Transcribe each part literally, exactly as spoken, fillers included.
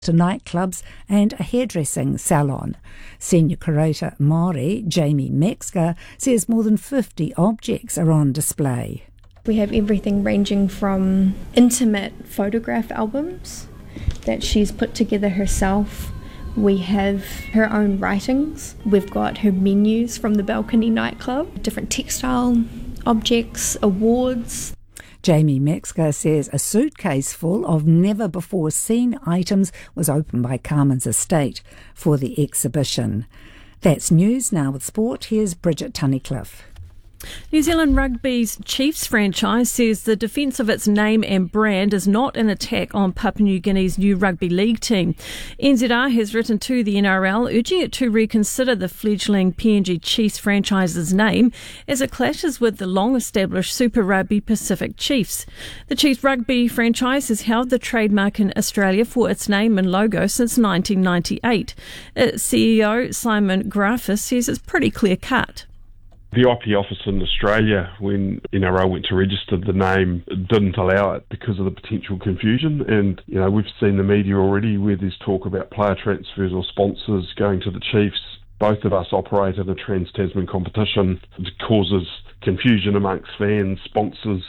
to nightclubs and a hairdressing salon. Senior curator Māori Jamie Metzger says more than fifty objects are on display. We have everything ranging from intimate photograph albums that she's put together herself. We have her own writings. We've got her menus from the Balcony nightclub, different textile objects, awards. Jamie Metzger says a suitcase full of never-before-seen items was opened by Carmen's estate for the exhibition. That's news. Now with sport, here's Bridget Tunnicliffe. New Zealand Rugby's Chiefs franchise says the defence of its name and brand is not an attack on Papua New Guinea's new rugby league team. N Z R has written to the N R L urging it to reconsider the fledgling P N G Chiefs franchise's name as it clashes with the long-established Super Rugby Pacific Chiefs. The Chiefs Rugby franchise has held the trademark in Australia for its name and logo since nineteen ninety-eight. Its C E O Simon Grafis says it's pretty clear-cut. The I P office in Australia, when N R L went to register the name, didn't allow it because of the potential confusion. And, you know, we've seen the media already where there's talk about player transfers or sponsors going to the Chiefs. Both of us operate in a Trans-Tasman competition. It causes confusion amongst fans, sponsors.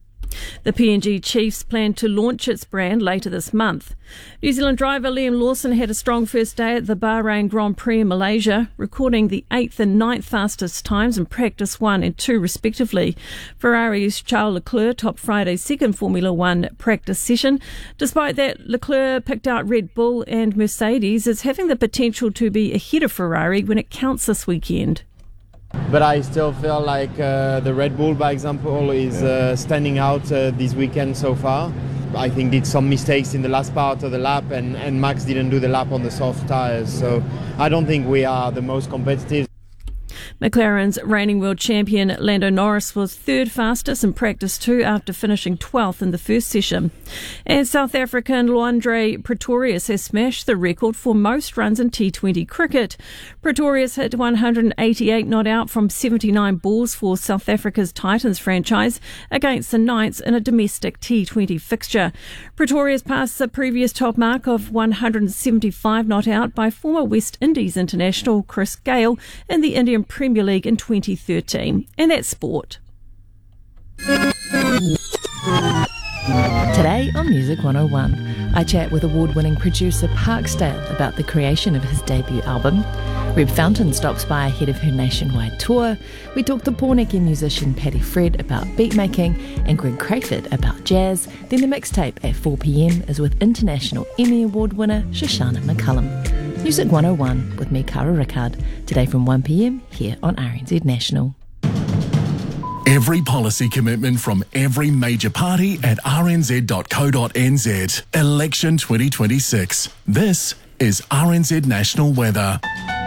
The P N G Chiefs plan to launch its brand later this month. New Zealand driver Liam Lawson had a strong first day at the Bahrain Grand Prix in Malaysia, recording the eighth and ninth fastest times in practice one and two respectively. Ferrari's Charles Leclerc topped Friday's second Formula One practice session. Despite that, Leclerc picked out Red Bull and Mercedes as having the potential to be ahead of Ferrari when it counts this weekend. But I still feel like uh, the Red Bull, by example, is uh, standing out uh, this weekend so far. I think did some mistakes in the last part of the lap, and, and Max didn't do the lap on the soft tyres. So I don't think we are the most competitive. McLaren's reigning world champion Lando Norris was third fastest in practice two after finishing twelfth in the first session. And South African Luandre Pretorius has smashed the record for most runs in T twenty cricket. Pretorius hit one hundred eighty-eight not out from seventy-nine balls for South Africa's Titans franchise against the Knights in a domestic T twenty fixture. Pretorius passed the previous top mark of one hundred seventy-five not out by former West Indies international Chris Gayle in the Indian Premier League in twenty thirteen. And that's sport. Today on Music one oh one, I chat with award-winning producer Parksdale about the creation of his debut album. Reb Fountain stops by ahead of her nationwide tour. We talk to Pōneke musician Paddy Fred about beatmaking and Greg Crayford about jazz. Then the mixtape at four p.m. is with International Emmy Award winner Shoshana McCullum. Music one oh one with me, Cara Rickard, today from one p.m. here on R N Z National. Every policy commitment from every major party at r n z dot co dot n z. Election twenty twenty-six. This is R N Z National Weather.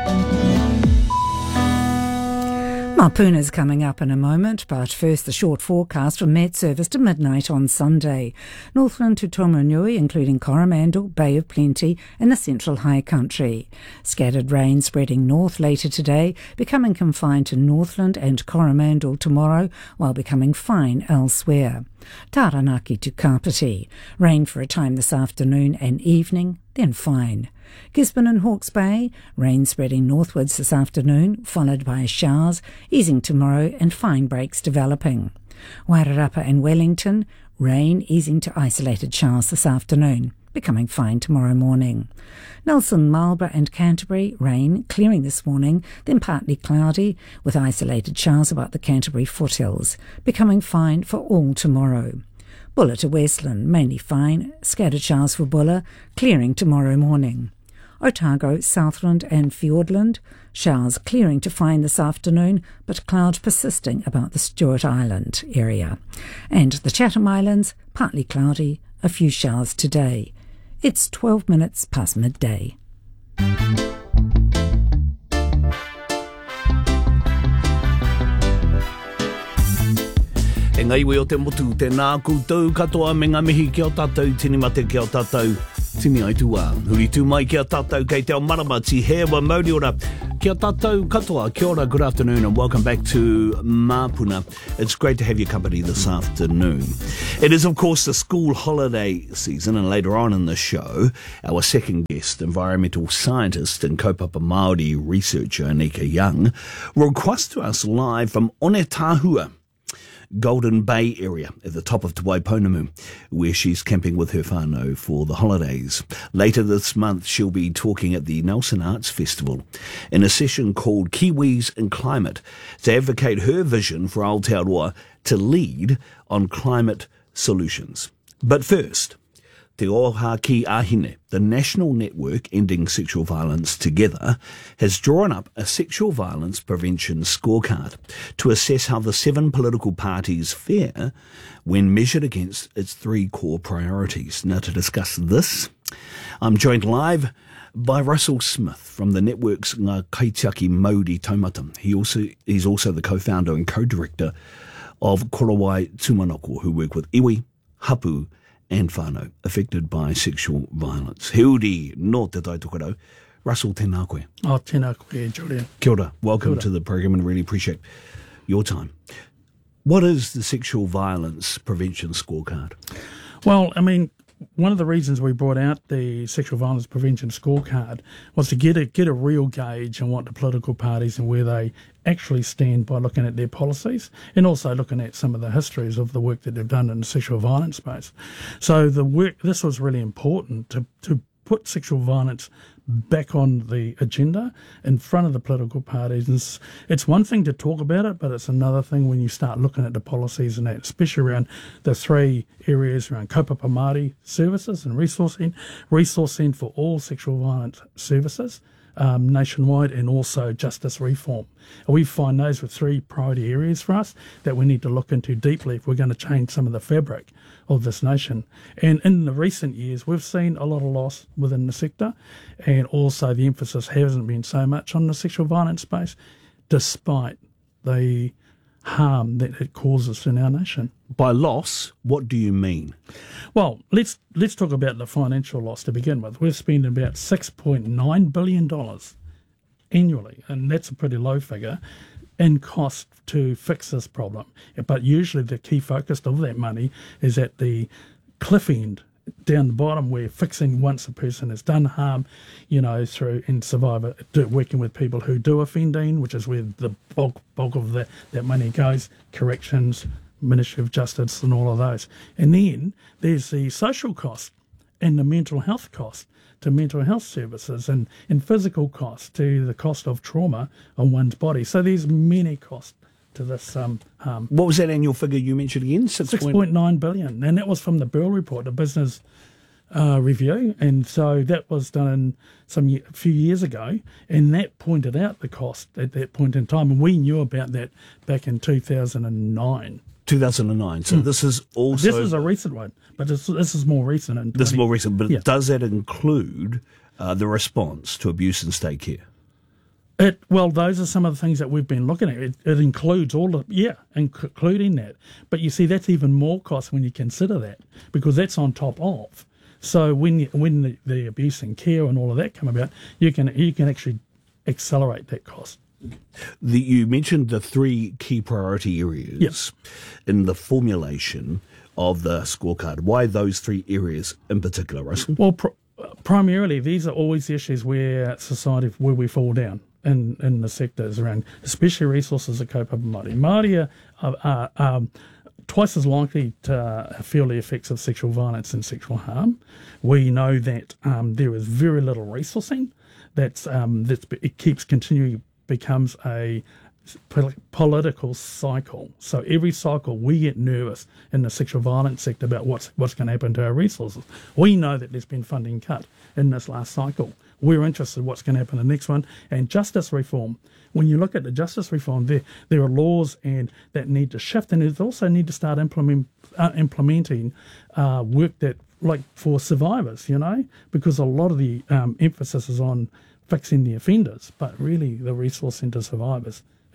Mapuna's coming up in a moment, but first the short forecast from Met Service to midnight on Sunday. Northland to Tomonui, including Coromandel, Bay of Plenty and the Central High Country. Scattered rain spreading north later today, becoming confined to Northland and Coromandel tomorrow, while becoming fine elsewhere. Taranaki to Kapiti. Rain for a time this afternoon and evening, then fine. Gisborne and Hawke's Bay, rain spreading northwards this afternoon, followed by showers, easing tomorrow and fine breaks developing. Wairarapa and Wellington, rain easing to isolated showers this afternoon, becoming fine tomorrow morning. Nelson, Marlborough and Canterbury, rain clearing this morning, then partly cloudy, with isolated showers about the Canterbury foothills, becoming fine for all tomorrow. Bulla to Westland, mainly fine, scattered showers for Bulla, clearing tomorrow morning. Otago, Southland and Fiordland, showers clearing to fine this afternoon, but cloud persisting about the Stewart Island area. And the Chatham Islands, partly cloudy, a few showers today. It's twelve minutes past midday. E ngai we o te motu, tēnā koutou katoa me ngā mihi ki o tātou, tini mate ki o tātou. Tini ai tu wā. Huri tū mai kia tātou kei te o Maramati hewa mauri ora. Kia tātou katoa, kia ora, good afternoon and welcome back to Māpuna. It's great to have your company this afternoon. It is of course the school holiday season and later on in the show, our second guest, environmental scientist and kaupapa Māori researcher Anika Young, will request to us live from Onetahua, Golden Bay area at the top of Te Waiponamu, where she's camping with her whānau for the holidays. Later this month, she'll be talking at the Nelson Arts Festival in a session called Kiwis and Climate to advocate her vision for Aotearoa to lead on climate solutions. But first, Te Oha Ki Ahine, the National Network Ending Sexual Violence Together, has drawn up a sexual violence prevention scorecard to assess how the seven political parties fare when measured against its three core priorities. Now, to discuss this, I'm joined live by Russell Smith from the network's Ngā Kaitiaki Māori Taumata. He also, he's also the co-founder and co-director of Korowai Tumanoko, who work with iwi, hapu, and whānau affected by sexual violence. He uri no te taitokarau. Russell, tēnā koe. Oh, tēnā koe, Julian. Kia ora. Welcome Kia ora. to the program and really appreciate your time. What is the Sexual Violence Prevention Scorecard? Well, I mean, one of the reasons we brought out the Sexual Violence Prevention Scorecard was to get a get a real gauge on what the political parties and where they actually stand by looking at their policies and also looking at some of the histories of the work that they've done in the sexual violence space. So the work, this was really important to, to put sexual violence back on the agenda in front of the political parties. And it's, it's one thing to talk about it, but it's another thing when you start looking at the policies and that, especially around the three areas around kaupapa Māori services and resourcing, resourcing for all sexual violence services um, nationwide, and also justice reform. And we find those were three priority areas for us that we need to look into deeply if we're going to change some of the fabric of this nation. And in the recent years, we've seen a lot of loss within the sector, and also the emphasis hasn't been so much on the sexual violence space, despite the harm that it causes in our nation. By loss, what do you mean? Well, let's let's talk about the financial loss to begin with. We've spent about six point nine billion dollars annually, and that's a pretty low figure, in cost to fix this problem. But usually the key focus of that money is at the cliff end, down the bottom, where fixing once a person has done harm, you know, through in survivor, do, working with people who do offending, which is where the bulk, bulk of the, that money goes, corrections, Ministry of Justice and all of those. And then there's the social cost and the mental health cost to mental health services, and, and physical cost to the cost of trauma on one's body. So there's many costs to this um, harm. What was that annual figure you mentioned again? six point nine billion dollars, and that was from the Burl Report, the business uh, review, and so that was done some a few years ago, and that pointed out the cost at that point in time, and we knew about that back in two thousand nine. two thousand nine. So mm. this is also... This is a recent one, but this, this is more recent. In this is more recent, but yeah. Does that include uh, the response to abuse and state care? It, well, those are some of the things that we've been looking at. It, it includes all of, yeah, including that. But you see, that's even more cost when you consider that, because that's on top of. So when you, when the, the abuse and care and all of that come about, you can you can actually accelerate that cost. The, you mentioned the three key priority areas yes. in the formulation of the scorecard. Why those three areas in particular, Russell? Well, pr- primarily, these are always the issues where society, where we fall down in, in the sectors around, especially resources of kaupapa Māori. Māori are, are, are twice as likely to feel the effects of sexual violence and sexual harm. We know that um, there is very little resourcing. That's, um, that's it keeps continuing, becomes a political cycle. So every cycle we get nervous in the sexual violence sector about what's what's going to happen to our resources. We know that there's been funding cut in this last cycle. We're interested in what's going to happen in the next one. And justice reform. When you look at the justice reform, there there are laws and that need to shift, and there's also need to start implement, uh, implementing uh, work that like for survivors, you know, because a lot of the um, emphasis is on fixing the offenders, but really the resource into survivors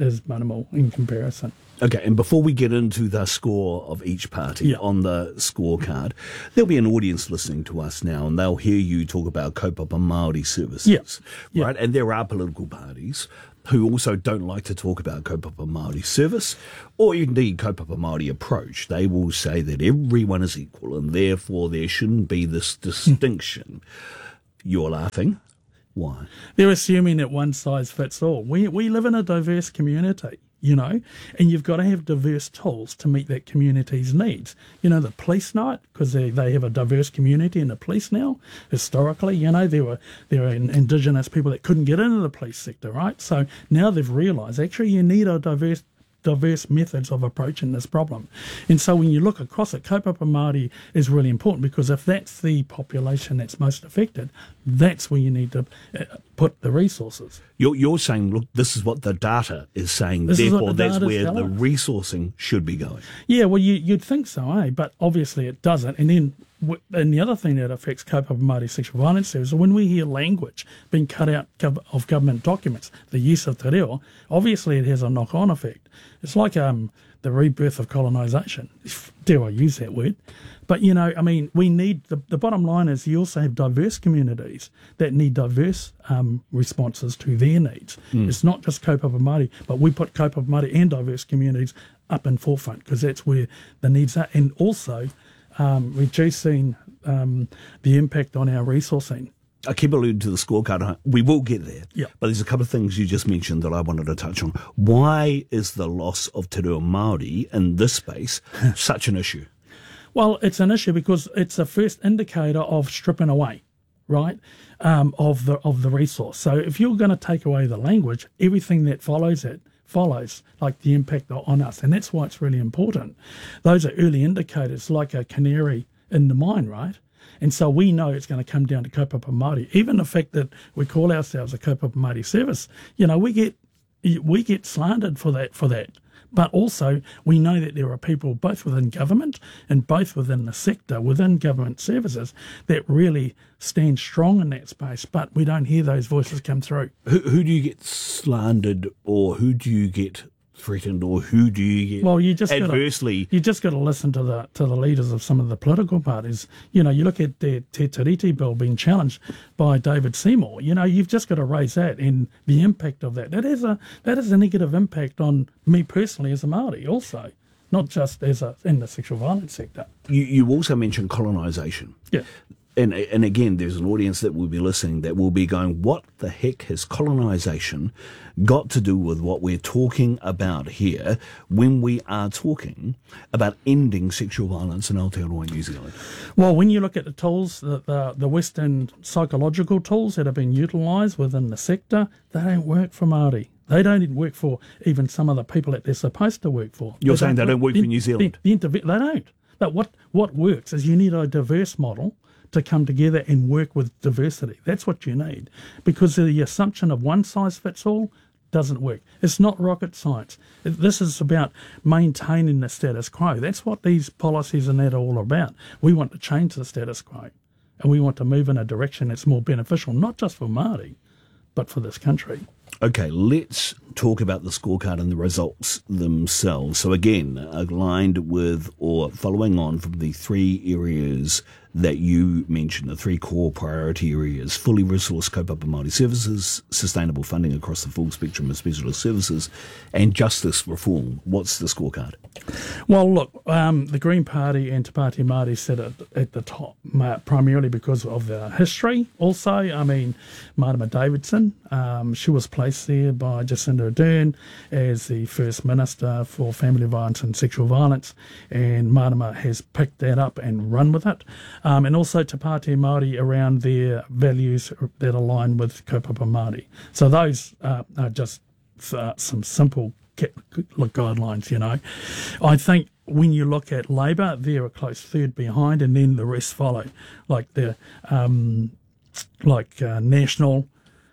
is minimal in comparison. Okay, and before we get into the score of each party Yeah. on the scorecard, there'll be an audience listening to us now, and they'll hear you talk about kaupapa Māori services, Yeah. Yeah. right? And there are political parties who also don't like to talk about kaupapa Māori service, or indeed kaupapa Māori approach. They will say that everyone is equal, and therefore there shouldn't be this distinction. You're laughing. Why? They're assuming that one size fits all. We we live in a diverse community, you know, and you've got to have diverse tools to meet that community's needs. You know, the police know it because they, they have a diverse community in the police now. Historically, you know, there were there were Indigenous people that couldn't get into the police sector, right? So now they've realised actually you need a diverse diverse methods of approaching this problem. And so when you look across it, kaupapa Māori is really important because if that's the population that's most affected, that's where you need to uh, put the resources. You're, you're saying, look, this is what the data is saying, This is what therefore the that's data's where the telling us. resourcing should be going. Yeah, well, you, you'd think so, eh? But obviously it doesn't. And then w- and the other thing that affects kaupapa Māori sexual violence service is when we hear language being cut out gov- of government documents, the use of te reo, obviously it has a knock-on effect. It's like um, the rebirth of colonisation. Dare I use that word? But, you know, I mean, we need, the, the bottom line is you also have diverse communities that need diverse um, responses to their needs. Mm. It's not just kaupapa Māori, but we put kaupapa Māori and diverse communities up in forefront because that's where the needs are. And also um, reducing um, the impact on our resourcing. I keep alluding to the scorecard. We will get there. Yeah. But there's a couple of things you just mentioned that I wanted to touch on. Why is the loss of te reo Māori in this space such an issue? Well, it's an issue because it's a first indicator of stripping away, right, um, of the of the resource. So if you're going to take away the language, everything that follows it follows, like the impact on us. And that's why it's really important. Those are early indicators, like a canary in the mine, right? And so we know it's going to come down to kaupapa Māori. Even the fact that we call ourselves a kaupapa Māori service, you know, we get we get slandered for that for that. But also we know that there are people both within government and both within the sector, within government services, that really stand strong in that space. But we don't hear those voices come through. Who, who do you get slandered, or who do you get threatened, or who do you get well, you just adversely? Gotta, you just got to listen to the to the leaders of some of the political parties. You know, you look at the Te Tiriti bill being challenged by David Seymour. You know, you've just got to raise that and the impact of that. That is a that is a negative impact on me personally as a Māori, also, not just as a in the sexual violence sector. You, you also mentioned colonisation. Yeah. And and again, there's an audience that will be listening that will be going, what the heck has colonisation got to do with what we're talking about here when we are talking about ending sexual violence in Aotearoa, New Zealand? Well, when you look at the tools, the, the, the Western psychological tools that have been utilised within the sector, they don't work for Māori. They don't even work for even some of the people that they're supposed to work for. You're they saying they don't work for New Zealand? The, the interve- they don't. But what, what works is you need a diverse model to come together and work with diversity. That's what you need. Because the assumption of one size fits all doesn't work. It's not rocket science. This is about maintaining the status quo. That's what these policies and that are all about. We want to change the status quo. And we want to move in a direction that's more beneficial, not just for Māori, but for this country. Okay, let's talk about the scorecard and the results themselves. So again, aligned with or following on from the three areas that you mentioned, the three core priority areas: fully resourced kaupapa Māori services, sustainable funding across the full spectrum of specialist services, and justice reform. What's the scorecard? Well, look, um, the Green Party and Te Pāti Māori sit at, at the top, primarily because of the history. Also, I mean, Marama Davidson, um, she was placed there by Jacinda Ardern as the First Minister for Family Violence and Sexual Violence, and Marama has picked that up and run with it. Um, and also Te Pāti Māori around their values that align with kaupapa Māori. So those uh, are just uh, some simple guidelines, you know. I think when you look at Labour, they're a close third behind, and then the rest follow, like the um, like uh, National,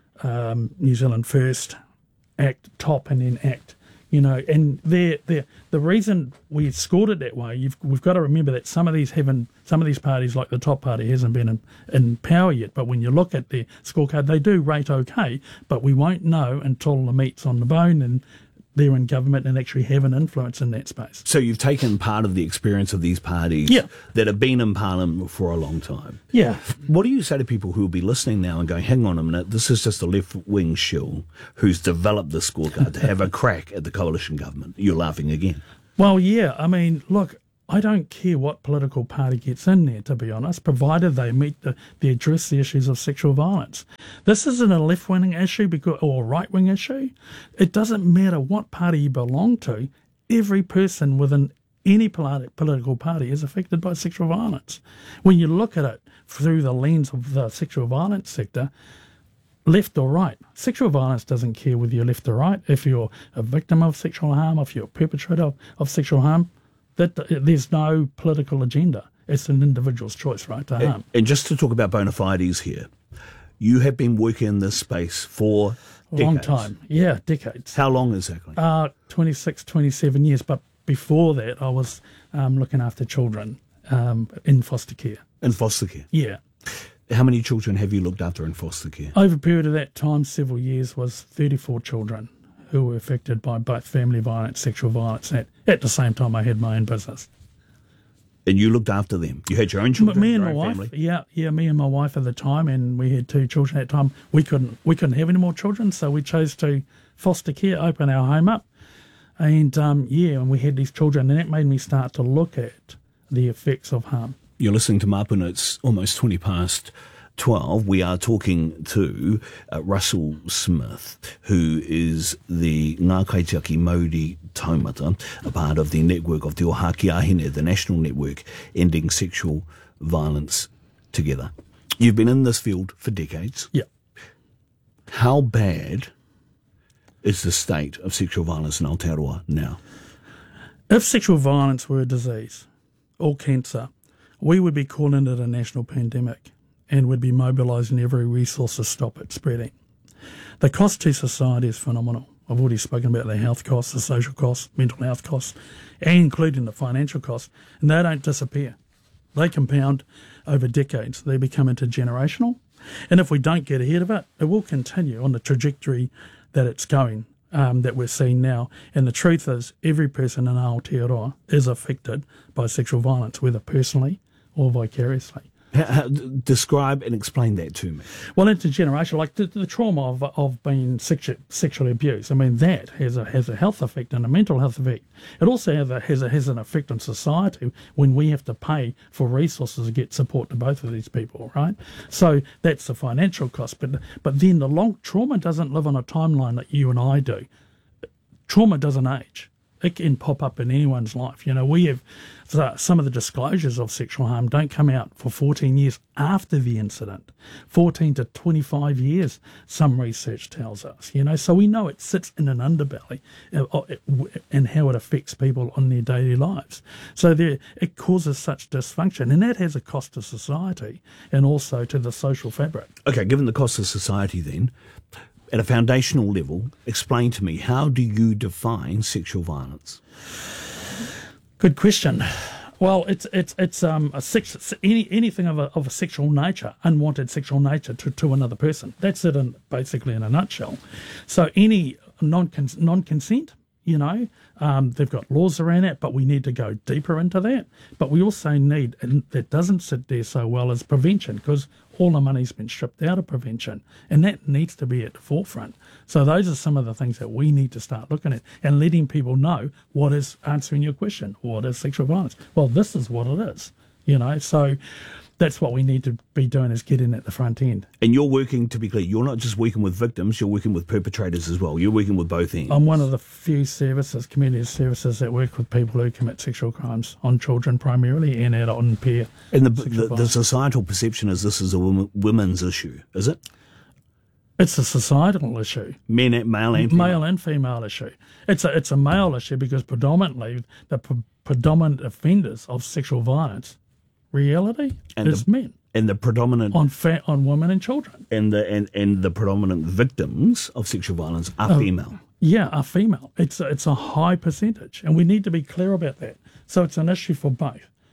um, New Zealand First, ACT, Top, and then ACT. You know, and they're, they're, the reason we scored it that way, you've, we've got to remember that some of these haven't, some of these parties, like the Top Party, hasn't been in, in power yet. But when you look at their scorecard, they do rate okay, but we won't know until the meat's on the bone and they're in government and actually have an influence in that space. So you've taken part of the experience of these parties Yeah. that have been in Parliament for a long time. Yeah. What do you say to people who will be listening now and going, hang on a minute, this is just a left-wing shill who's developed this scorecard to have a crack at the coalition government? You're laughing again. Well, yeah, I mean, look, I don't care what political party gets in there, to be honest, provided they meet the, they address the issues of sexual violence. This isn't a left-wing issue because, or a right-wing issue. It doesn't matter what party you belong to. Every person within any politi- political party is affected by sexual violence. When you look at it through the lens of the sexual violence sector, left or right, sexual violence doesn't care whether you're left or right. If you're a victim of sexual harm, if you're a perpetrator of, of sexual harm, that there's no political agenda. It's an individual's choice, right, to harm. And, and just to talk about bona fides here, you have been working in this space for decades. Long time, yeah, decades. How long exactly? Uh, twenty-six, twenty-seven years, but before that I was um, looking after children um, in foster care. In foster care? Yeah. How many children have you looked after in foster care? Over a period of that time, several years, was thirty-four children who were affected by both family violence, sexual violence. At, at the same time, I had my own business. And you looked after them? You had your own children? Me and your my own wife, family? yeah, yeah, me and my wife at the time, and we had two children at the time. We couldn't, we couldn't have any more children, so we chose to foster care, open our home up, and um, yeah, and we had these children, and that made me start to look at the effects of harm. You're listening to Mapuna. It's almost twenty past twelve. We are talking to uh, Russell Smith, who is the Ngā Kaitiaki Māori Taumata, a part of the network of Te O Haki Ahine, the national network ending sexual violence together. You've been in this field for decades. Yeah. How bad is the state of sexual violence in Aotearoa now? If sexual violence were a disease or cancer, we would be calling it a national pandemic and would be mobilising every resource to stop it spreading. The cost to society is phenomenal. I've already spoken about the health costs, the social costs, mental health costs, and including the financial costs, and they don't disappear. They compound over decades. They become intergenerational, and if we don't get ahead of it, it will continue on the trajectory that it's going, um, that we're seeing now. And the truth is, every person in Aotearoa is affected by sexual violence, whether personally or vicariously. How, how, describe and explain that to me. Well, intergenerational, like the, the trauma of of being sexu- sexually abused. I mean, that has a has a health effect and a mental health effect. It also has a, has, a, has an effect on society when we have to pay for resources to get support to both of these people, right? So that's the financial cost. But but then the long trauma doesn't live on a timeline that you and I do. Trauma doesn't age. It can pop up in anyone's life. You know, we have so some of the disclosures of sexual harm don't come out for fourteen years after the incident. fourteen to twenty-five years, some research tells us, you know. So we know it sits in an underbelly and how it affects people on their daily lives. So there, it causes such dysfunction, and that has a cost to society and also to the social fabric. Okay, given the cost to society then, at a foundational level, explain to me, how do you define sexual violence? Good question. Well, it's it's it's um a sex, any anything of a of a sexual nature, unwanted sexual nature to, to another person. That's it, in basically in a nutshell. So any non non consent, you know, um, they've got laws around that, but we need to go deeper into that. But we also need, and that doesn't sit there so well, as prevention, because all the money's been stripped out of prevention, and that needs to be at the forefront. So those are some of the things that we need to start looking at and letting people know what is, answering your question, what is sexual violence? Well, this is what it is, you know. So that's what we need to be doing, is getting at the front end. And you're working, to be clear, you're not just working with victims, you're working with perpetrators as well. You're working with both ends. I'm one of the few services, community services, that work with people who commit sexual crimes on children primarily and adult and peer. And the, the, the societal perception is this is a woman, women's issue, is it? It's a societal issue. Men, male and female. Male and female issue. It's a, it's a male issue because predominantly the pre- predominant offenders of sexual violence, reality, and is the, men. And the predominant on fa- on women and children. And the and, and the predominant victims of sexual violence are uh, female. Yeah, are female. It's a, it's a high percentage, and we need to be clear about that. So it's an issue for both.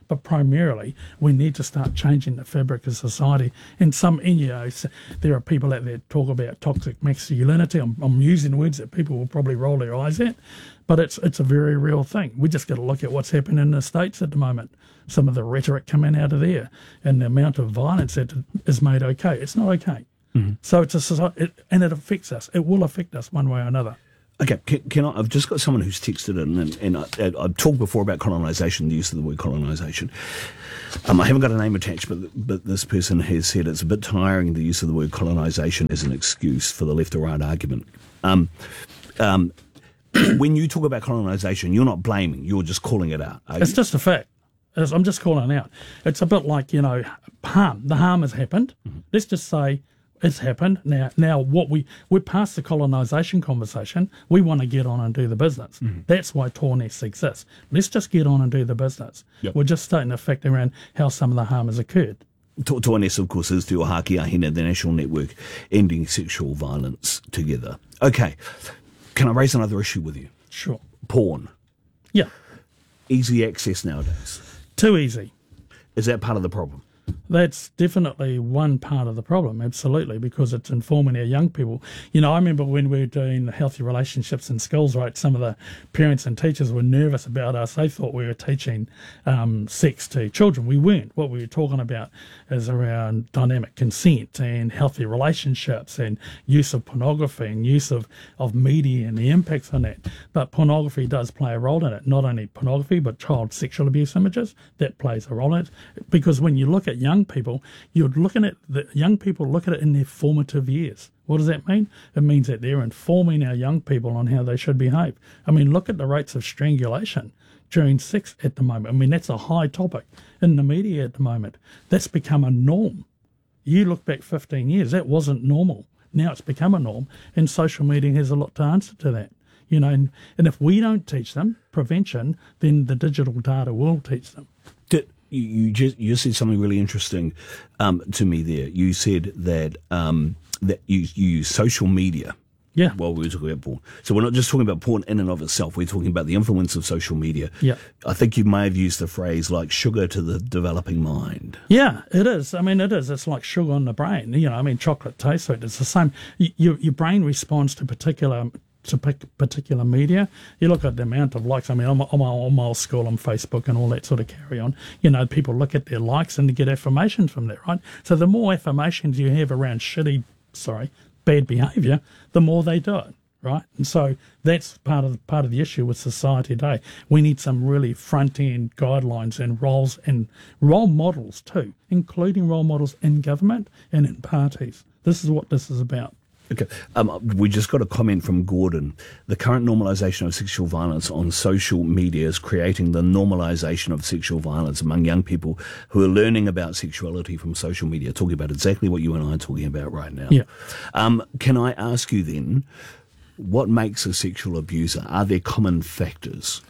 but primarily we need to start changing the fabric of society. And some, and, you know, there are people out there talk about toxic masculinity. I'm, I'm using words that people will probably roll their eyes at, but it's it's a very real thing. We just got to look at what's happening in the States at the moment. Some of the rhetoric coming out of there and the amount of violence that is made okay. It's not okay. Mm-hmm. So it's a society, it, and it affects us. It will affect us one way or another. Okay, can, can I, I've just got someone who's texted in, and, and I, I've talked before about colonisation, the use of the word colonisation. Um, I haven't got a name attached, but but this person has said it's a bit tiring, the use of the word colonisation as an excuse for the left or right argument. Um, um, when you talk about colonisation, you're not blaming, you're just calling it out. It's you? just a fact. It's, I'm just calling it out. It's a bit like, you know, harm. The harm has happened. Mm-hmm. Let's just say it's happened. Now, now what we, we're past the colonisation conversation. We want to get on and do the business. Mm-hmm. That's why Tornest exists. Let's just get on and do the business. Yep. We're just starting to fact around how some of the harm has occurred. Tornest, of course, is Te Ohaki Ahina, the national network ending sexual violence together. Okay, can I raise another issue with you? Sure. Porn. Yeah. Easy access nowadays. Too easy. Is that part of the problem? That's definitely one part of the problem, absolutely, because it's informing our young people. You know, I remember when we were doing healthy relationships in schools, right, some of the parents and teachers were nervous about us. They thought we were teaching um, sex to children. We weren't. What we were talking about is around dynamic consent and healthy relationships and use of pornography and use of, of media and the impacts on that. But pornography does play a role in it. Not only pornography, but child sexual abuse images, that plays a role in it. Because when you look at young people, you're looking at the young people look at it in their formative years. What does that mean? It means that they're informing our young people on how they should behave. I mean, look at the rates of strangulation during sex at the moment. I mean, that's a high topic in the media at the moment. That's become a norm. You look back fifteen years, that wasn't normal. Now it's become a norm, and social media has a lot to answer to that. You know, and, and if we don't teach them prevention, then the digital data will teach them. Did, You, you just you said something really interesting um, to me there. You said that um, that you, you use social media. Yeah. While we were talking about porn, so we're not just talking about porn in and of itself. We're talking about the influence of social media. Yeah. I think you may have used the phrase like sugar to the developing mind. Yeah, it is. I mean, it is. It's like sugar on the brain. You know, I mean, chocolate tastes sweet. It's the same. You, your your brain responds to particular. to particular media. You look at the amount of likes. I mean, I'm, I'm, I'm old school on Facebook and all that sort of carry on. You know, people look at their likes and get affirmation from that, right? So the more affirmations you have around shitty, sorry, bad behaviour, the more they do it, right? And so that's part of part of the issue with society today. We need some really front-end guidelines and roles and role models too, including role models in government and in parties. This is what this is about. Okay. Um, we just got a comment from Gordon. The current normalisation of sexual violence on social media is creating the normalisation of sexual violence among young people who are learning about sexuality from social media, talking about exactly what you and I are talking about right now. Yeah. Um, can I ask you then, what makes a sexual abuser? Are there common factors?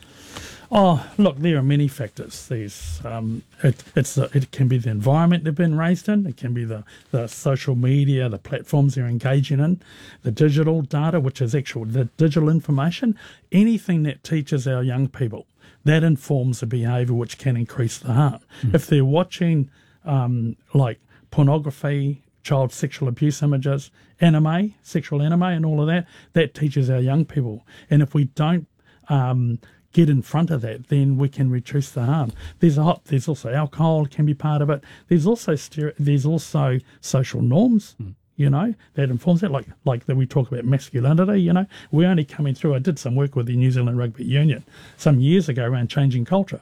Oh, look, there are many factors. These, um, it, it's the, it can be the environment they've been raised in. It can be the, the social media, the platforms they're engaging in, the digital data, which is actual the digital information. Anything that teaches our young people, that informs the behaviour which can increase the harm. Mm. If they're watching um, like pornography, child sexual abuse images, anime, sexual anime, and all of that, that teaches our young people. And if we don't um, get in front of that, then we can reduce the harm. There's a hot, there's also alcohol can be part of it. There's also stere- there's also social norms, mm. you know, that informs that. Like like that we talk about masculinity. You know, we're only coming through. I did some work with the New Zealand Rugby Union some years ago around changing culture.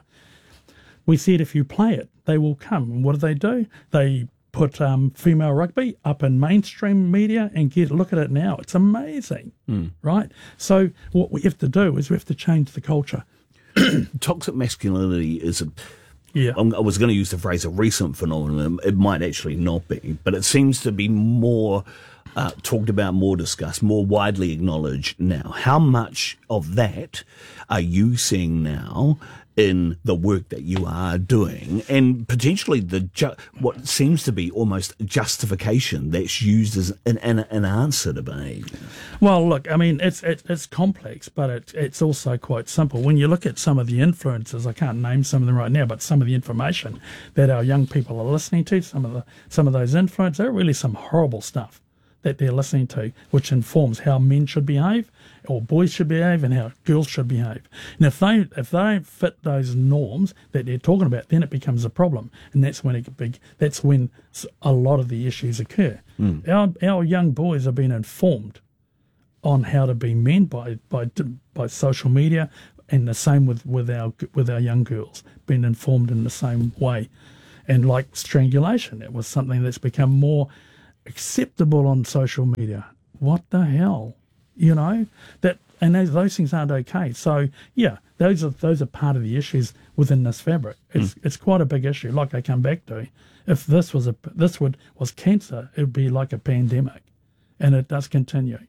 We said if you play it, they will come. And what do they do? They put um, female rugby up in mainstream media and get look at it now. It's amazing, mm. right? So what we have to do is we have to change the culture. Toxic masculinity is a, yeah. I was going to use the phrase a recent phenomenon. It might actually not be, but it seems to be more uh, talked about, more discussed, more widely acknowledged now. How much of that are you seeing now in the work that you are doing, and potentially the ju- what seems to be almost justification that's used as an, an, an answer to behaviour. Well, look, I mean, it's it, it's complex, but it, it's also quite simple. When you look at some of the influences, I can't name some of them right now, but some of the information that our young people are listening to, some of the some of those influences, they're really some horrible stuff that they're listening to, which informs how men should behave, or boys should behave, and how girls should behave. And if they if they don't fit those norms that they're talking about, then it becomes a problem, and that's when it big. That's when a lot of the issues occur. Mm. Our our young boys have been informed on how to be men by by by social media, and the same with, with our with our young girls, been informed in the same way. And like strangulation, it was something that's become more acceptable on social media. What the hell, you know? That and those, those things aren't okay. So yeah, those are those are part of the issues within this fabric. It's mm. it's quite a big issue. Like I come back to, if this was a this would was cancer, it would be like a pandemic, and it does continue.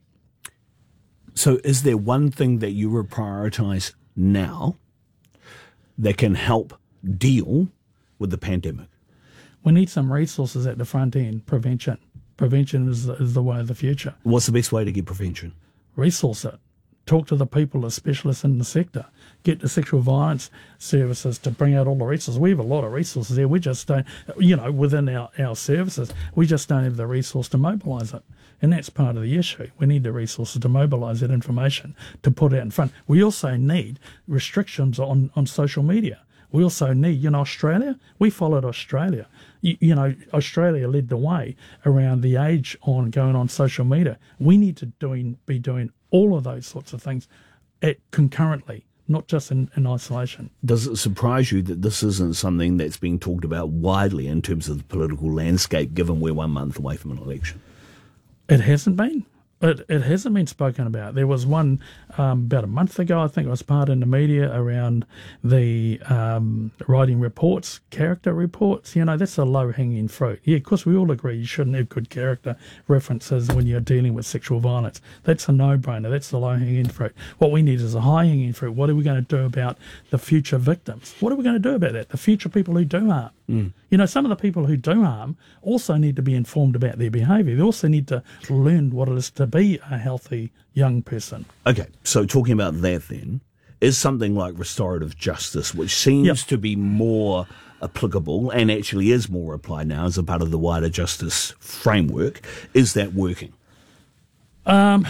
So, is there one thing that you would prioritise now that can help deal with the pandemic? We need some resources at the front end. Prevention. Prevention is the, is the way of the future. What's the best way to get prevention? Resource it. Talk to the people, the specialists in the sector. Get the sexual violence services to bring out all the resources. We have a lot of resources there. We just don't, you know, within our, our services, we just don't have the resource to mobilise it. And that's part of the issue. We need the resources to mobilise that information, to put it out in front. We also need restrictions on, on social media. We also need, you know, Australia, we followed Australia. You, you know, Australia led the way around the age on going on social media. We need to doing, be doing all of those sorts of things at, concurrently, not just in, in isolation. Does it surprise you that this isn't something that's being talked about widely in terms of the political landscape, given we're one month away from an election? It hasn't been. It, it hasn't been spoken about. There was one um, about a month ago, I think, I was part in the media around the um, writing reports, character reports. You know, that's a low-hanging fruit. Yeah, of course, we all agree you shouldn't have good character references when you're dealing with sexual violence. That's a no-brainer. That's the low-hanging fruit. What we need is a high-hanging fruit. What are we going to do about the future victims? What are we going to do about that? The future people who do harm. Mm. You know, some of the people who do harm also need to be informed about their behaviour. They also need to learn what it is to be a healthy young person. Okay, so talking about that then, is something like restorative justice, which seems yep. to be more applicable and actually is more applied now as a part of the wider justice framework, is that working? Um,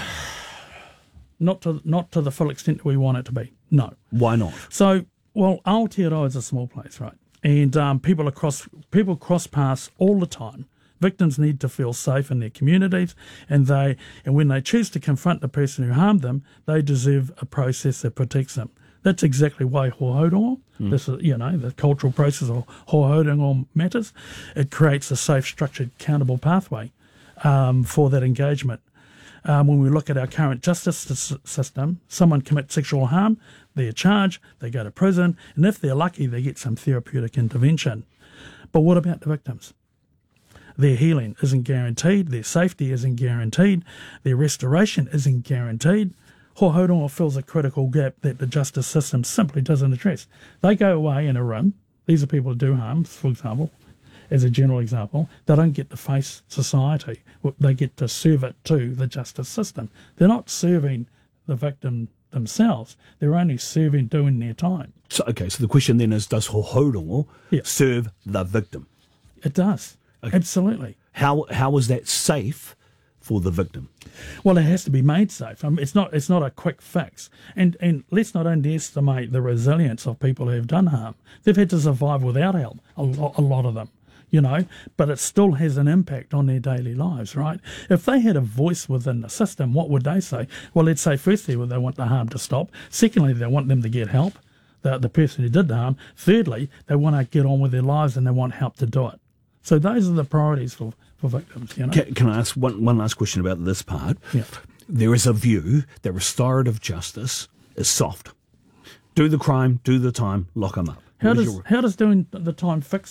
not to not to the full extent that we want it to be, no. Why not? So, well, Aotearoa is a small place, right? And um, people across people cross paths all the time. Victims need to feel safe in their communities, and they and when they choose to confront the person who harmed them, they deserve a process that protects them. That's exactly why Hōhaurongo, mm. this is, you know, the cultural process of Hōhaurongo matters. It creates a safe, structured, accountable pathway um, for that engagement. Um, when we look at our current justice s- system, someone commits sexual harm, they're charged, they go to prison, and if they're lucky, they get some therapeutic intervention. But what about the victims? Their healing isn't guaranteed, their safety isn't guaranteed, their restoration isn't guaranteed. Hōhaurongo fills a critical gap that the justice system simply doesn't address. They go away in a room, these are people who do harm, for example, as a general example, they don't get to face society. They get to serve it to the justice system. They're not serving the victim themselves. They're only serving, doing their time. So, okay, so the question then is, does Hōhaurongo yeah. serve the victim? It does. Okay. Absolutely. How how is that safe for the victim? Well, it has to be made safe. I mean, it's not it's not a quick fix. And and let's not underestimate the resilience of people who have done harm. They've had to survive without help, a lot, a lot of them, you know, but it still has an impact on their daily lives, right? If they had a voice within the system, what would they say? Well, let's say firstly, well, they want the harm to stop. Secondly, they want them to get help, the, the person who did the harm. Thirdly, they want to get on with their lives and they want help to do it. So those are the priorities for, for victims, you know. Can, can I ask one, one last question about this part? Yeah. There is a view that restorative justice is soft. Do the crime, do the time, lock them up. How What does your... how does doing the time fix it?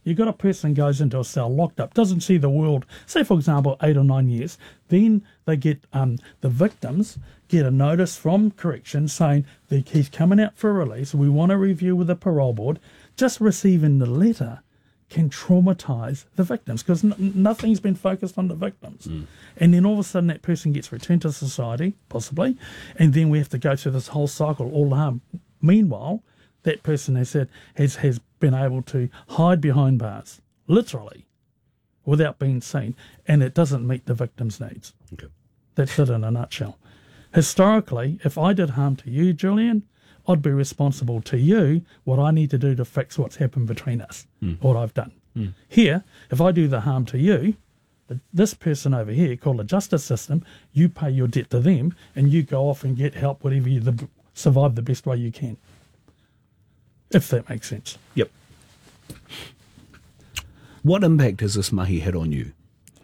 You got a person goes into a cell, locked up, doesn't see the world, say for example, eight or nine years. Then they get um, the victims get a notice from correction saying that he's coming out for release. We want to review with the parole board. Just receiving the letter can traumatise the victims because n- nothing's been focused on the victims. Mm. And then all of a sudden that person gets returned to society, possibly, and then we have to go through this whole cycle, all the harm. Meanwhile, that person has said has, has been able to hide behind bars, literally, without being seen, and it doesn't meet the victim's needs. Okay. That's it in a nutshell. Historically, if I did harm to you, Julian, I'd be responsible to you what I need to do to fix what's happened between us, mm. what I've done. Mm. Here, if I do the harm to you, this person over here, called the justice system, you pay your debt to them and you go off and get help, whatever you the, survive the best way you can. If that makes sense. Yep. What impact has this mahi had on you?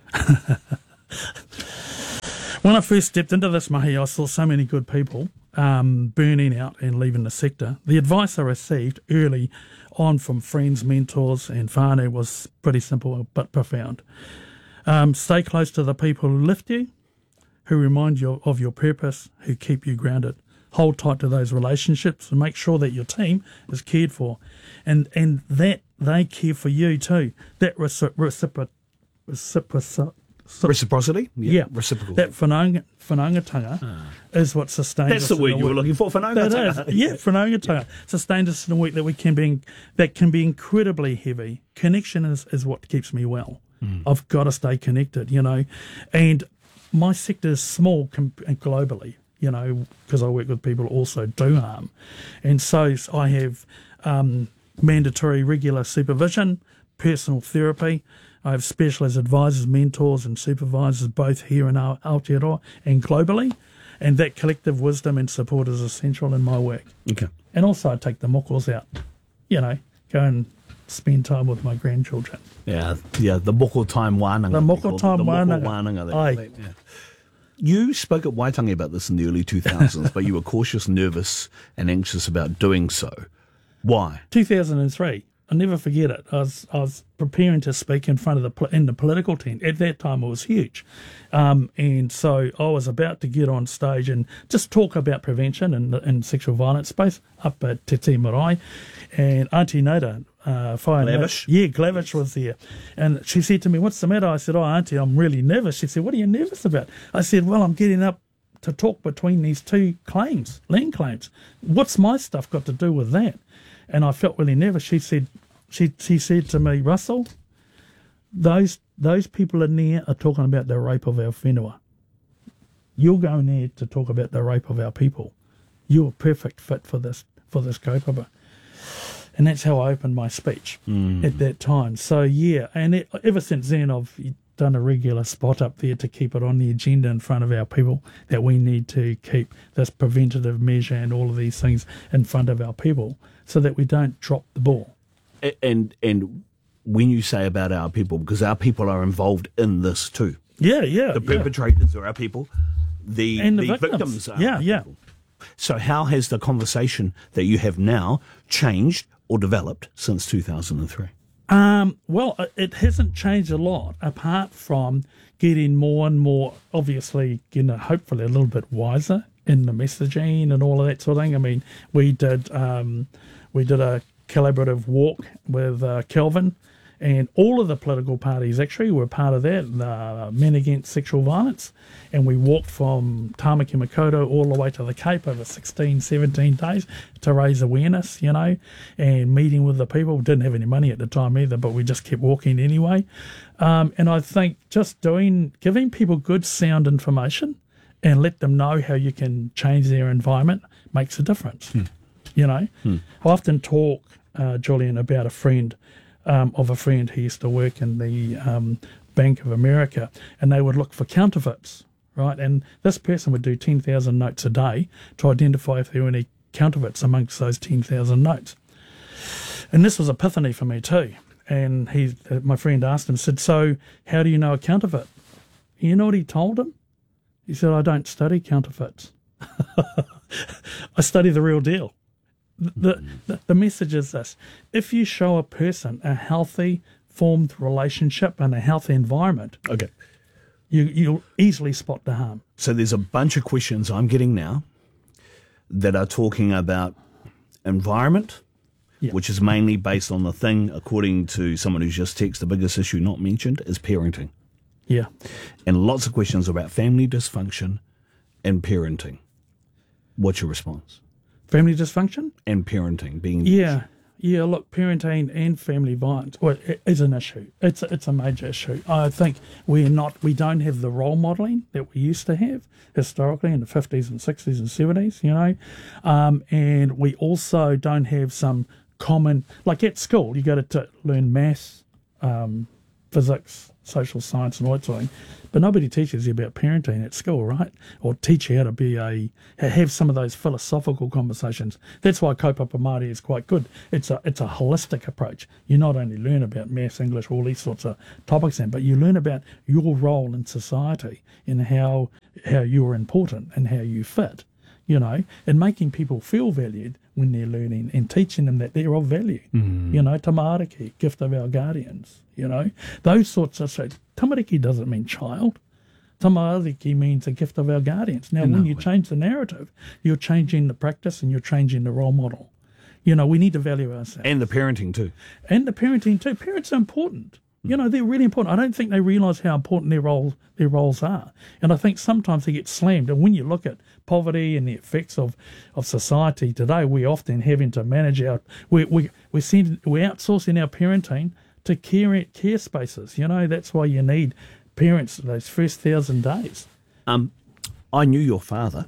When I first stepped into this mahi, I saw so many good people um, burning out and leaving the sector. The advice I received early on from friends, mentors and whānau was pretty simple but profound. Um, stay close to the people who lift you, who remind you of your purpose, who keep you grounded. Hold tight to those relationships and make sure that your team is cared for, and and that they care for you too. That recipro- recipro- recipro- reciprocity, yeah, yeah. reciprocal. That whananga, whanangatanga ah. is what sustains. That's us the word in the you work. were looking for. Whanangatanga. That is, yeah, whanangatanga yeah. sustains us in a week that we can be that can be incredibly heavy. Connection is, is what keeps me well. Mm. I've got to stay connected, you know, and my sector is small com- globally. You know, because I work with people who also do harm. And so I have um, mandatory regular supervision, personal therapy. I have specialist advisors, mentors and supervisors both here in Aotearoa and globally. And that collective wisdom and support is essential in my work. Okay. And also I take the mokos out, you know, go and spend time with my grandchildren. Yeah, yeah, the moko time wānanga. The moko time wānanga. The moko wānanga. Aye. Yeah. You spoke at Waitangi about this in the early two thousands, but you were cautious, nervous, and anxious about doing so. Why? two thousand three. I'll never forget it. I was I was preparing to speak in front of the in the political tent. At that time, it was huge, um, and so I was about to get on stage and just talk about prevention and in sexual violence space up at Te Te Marae, and Auntie Nada. Uh, Glavish? Yeah, Glavish was there. And she said to me, what's the matter? I said, oh, Auntie, I'm really nervous. She said, what are you nervous about? I said, well, I'm getting up to talk between these two claims, land claims. What's my stuff got to do with that? And I felt really nervous. She said, she she said to me, Russell, those those people in there are talking about the rape of our whenua. You're going there to talk about the rape of our people. You're a perfect fit for this for this kaupapa. And that's how I opened my speech mm. at that time. So, yeah, and it, ever since then I've done a regular spot up there to keep it on the agenda in front of our people that we need to keep this preventative measure and all of these things in front of our people so that we don't drop the ball. And and when you say about our people, because our people are involved in this too. Yeah, yeah. The perpetrators yeah. are our people. The, and the, the victims. victims are yeah, our yeah. people. So how has the conversation that you have now changed or developed since two thousand three? Um, well, it hasn't changed a lot, apart from getting more and more, obviously, you know, hopefully a little bit wiser in the messaging and all of that sort of thing. I mean, we did um, we did a collaborative walk with uh, Kelvin, and all of the political parties actually were part of that, the Men Against Sexual Violence, and we walked from Tamaki Makaurau all the way to the Cape over sixteen, seventeen days to raise awareness, you know, and meeting with the people. We didn't have any money at the time either, but we just kept walking anyway. Um, and I think just doing, giving people good sound information and let them know how you can change their environment makes a difference, hmm. you know. Hmm. I often talk, uh, Julian, about a friend Um, of a friend who used to work in the um, Bank of America, and they would look for counterfeits, right? And this person would do ten thousand notes a day to identify if there were any counterfeits amongst those ten thousand notes. And this was epiphany for me too. And he, uh, my friend asked him, said, so how do you know a counterfeit? You know what he told him? He said, I don't study counterfeits. I study the real deal. the, the, the message is this. If you show a person a healthy, formed relationship and a healthy environment, Okay. you, you'll easily spot the harm. So there's a bunch of questions I'm getting now that are talking about environment, Yeah. which is mainly based on the thing, according to someone who's just texted, the biggest issue not mentioned is parenting. Yeah. And lots of questions about family dysfunction and parenting. What's your response? Family dysfunction? And parenting being... Yeah. Yeah, look, parenting and family violence well, it is an issue. It's a, it's a major issue. I think we're not, we don't have the role modelling that we used to have historically in the fifties and sixties and seventies, you know, um, and we also don't have some common, like at school, you go to t- learn maths, um, physics, social science and all that sort of thing, but nobody teaches you about parenting at school, right? Or teach you how to be a, have some of those philosophical conversations. That's why Kaupapa Māori is quite good. It's a it's a holistic approach. You not only learn about maths, English, all these sorts of topics, then, but you learn about your role in society and how how you're important and how you fit, you know, and making people feel valued when they're learning and teaching them that they're of value. Mm. You know, tamariki, gift of our guardians, you know, those sorts of things. Tamariki doesn't mean child. Tamariki means a gift of our guardians. Now, No, when you but- change the narrative, you're changing the practice and you're changing the role model. You know, we need to value ourselves. And the parenting too. And the parenting too. Parents are important. You know, they're really important. I don't think they realise how important their role their roles are. And I think sometimes they get slammed. And when you look at poverty and the effects of, of society today, we're often having to manage our we we we send we're outsourcing our parenting to care care spaces. You know, that's why you need parents those first thousand days. Um, I knew your father,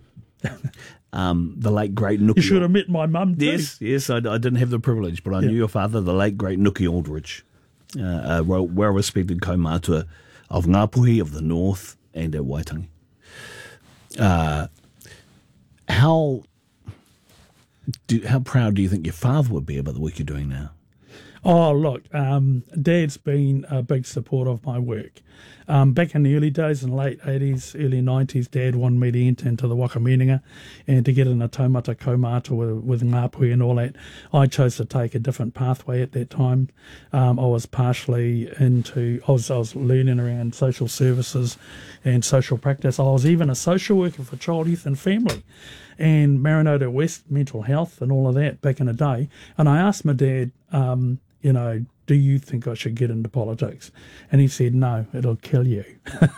um, the late great Nookie. You should have met my mum too. Yes, yes, I, I didn't have the privilege, but I Yeah. knew your father, the late great Nookie Aldridge, uh, a well- well-respected kaumātua of Ngāpuhi, of the North, and at Waitangi. Uh, how do, how proud do you think your father would be about the work you're doing now? Oh, look, um, Dad's been a big supporter of my work. Um, back in the early days, in the late eighties, early nineties, Dad wanted me to enter into the Wakameninga and to get in a taumata kaumata with, with Ngāpuhi and all that. I chose to take a different pathway at that time. Um, I was partially into, I was, I was learning around social services and social practice. I was even a social worker for child, youth and family and Marinota West mental health and all of that back in the day. And I asked my dad, um, you know, do you think I should get into politics? And he said, no, it'll kill you.